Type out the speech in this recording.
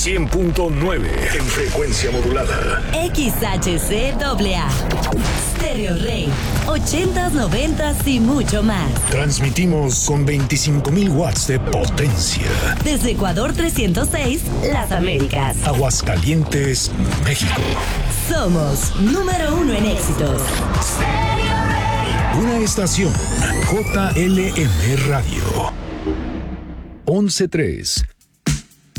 100.9 en frecuencia modulada. XHCAA. Stereo Rey. 80s, 90s y mucho más. Transmitimos con 25,000 watts de potencia. Desde Ecuador 306, Las Américas. Aguascalientes, México. Somos número 1 en éxitos. Una estación JLM Radio. 11.3